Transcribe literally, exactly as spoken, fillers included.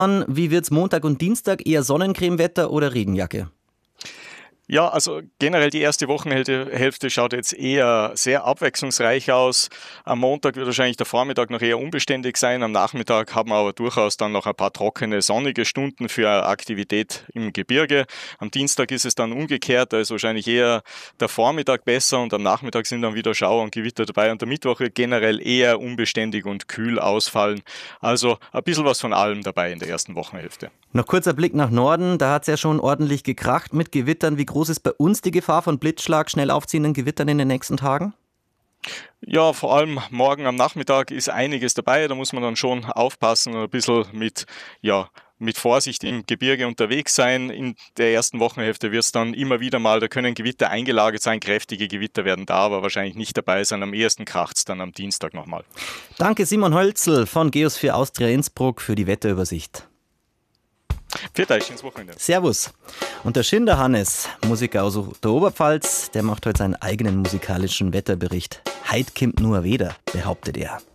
Wie wird's Montag und Dienstag? Eher Sonnencremewetter oder Regenjacke? Ja, also generell die erste Wochenhälfte Hälfte schaut jetzt eher sehr abwechslungsreich aus. Am Montag wird wahrscheinlich der Vormittag noch eher unbeständig sein. Am Nachmittag haben wir aber durchaus dann noch ein paar trockene, sonnige Stunden für Aktivität im Gebirge. Am Dienstag ist es dann umgekehrt, da ist wahrscheinlich eher der Vormittag besser und am Nachmittag sind dann wieder Schauer und Gewitter dabei. Und der Mittwoch wird generell eher unbeständig und kühl ausfallen. Also ein bisschen was von allem dabei in der ersten Wochenhälfte. Noch kurzer Blick nach Norden, da hat es ja schon ordentlich gekracht mit Gewittern. Wie groß ist bei uns die Gefahr von Blitzschlag, schnell aufziehenden Gewittern in den nächsten Tagen? Ja, vor allem morgen am Nachmittag ist einiges dabei. Da muss man dann schon aufpassen und ein bisschen mit, ja, mit Vorsicht im Gebirge unterwegs sein. In der ersten Wochenhälfte wird es dann immer wieder mal, da können Gewitter eingelagert sein, kräftige Gewitter werden da, aber wahrscheinlich nicht dabei sein. Am ehesten kracht es dann am Dienstag nochmal. Danke Simon Hölzl von Geosphere Austria Innsbruck für die Wetterübersicht. Viert euch ins Wochenende. Servus. Und der Schinder Hannes, Musiker aus der Oberpfalz, der macht heute seinen eigenen musikalischen Wetterbericht. Heit kimmt nur wieder, behauptet er.